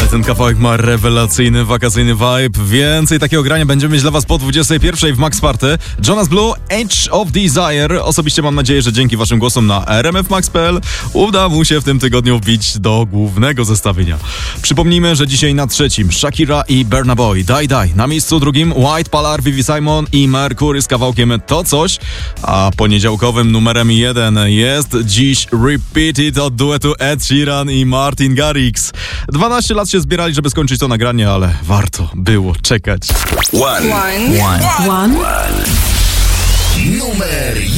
Ten kawałek ma rewelacyjny, wakacyjny vibe. Więcej takiego grania będziemy mieć dla was po 21 w Max Party. Jonas Blue, Edge of Desire. Osobiście mam nadzieję, że dzięki waszym głosom na rmfmax.pl uda mu się w tym tygodniu wbić do głównego zestawienia. Przypomnijmy, że dzisiaj na trzecim Shakira i Burna Boy, Die Die. Na miejscu drugim White Polar, Vivi Simon i Mercury z kawałkiem To Coś. A poniedziałkowym numerem 1 jest dziś Repeat It od duetu Ed Sheeran i Martin Garrix. 12 lat się zbierali, żeby skończyć to nagranie, ale warto było czekać. One. Numer